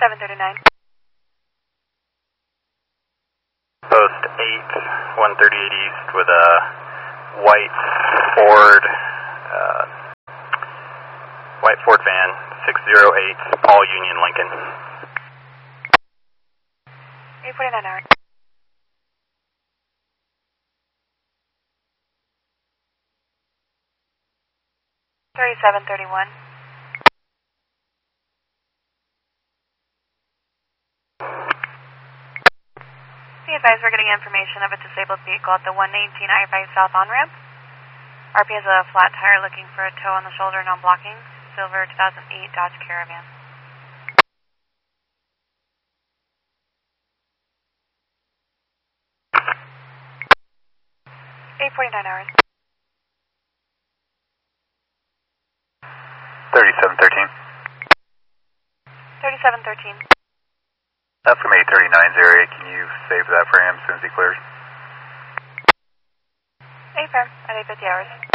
739. Post 8, 138 East with a white Ford van, 608, Paul Union, Lincoln. 849 hours. $37.31. Be advised, we're getting information of a disabled vehicle at the 119 I-5 South on-ramp. RP has a flat tire looking for a tow on the shoulder, non-blocking. Silver 2008 Dodge Caravan. $849 hours. 3713. 3713. That's from 839's area. Can you save that for him as soon as he clears? Affirm at 850 hours.